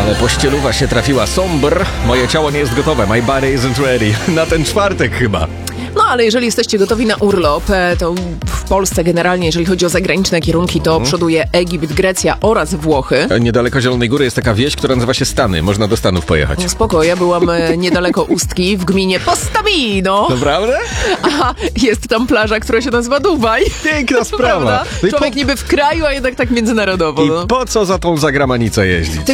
Ale pościeluwa się trafiła. Somber. Moje ciało nie jest gotowe. My body isn't ready. Na ten czwartek chyba. No ale jeżeli jesteście gotowi na urlop, to w Polsce generalnie, jeżeli chodzi o zagraniczne kierunki, to przoduje Egipt, Grecja oraz Włochy. Niedaleko Zielonej Góry jest taka wieś, która nazywa się Stany. Można do Stanów pojechać. No spoko, ja byłam niedaleko Ustki w gminie Postamino. Naprawdę? A jest tam plaża, która się nazywa Dubaj. Piękna sprawa. Prawda? No i Człowiek niby w kraju, a jednak tak międzynarodowo. po co za tą zagramanicę jeździć?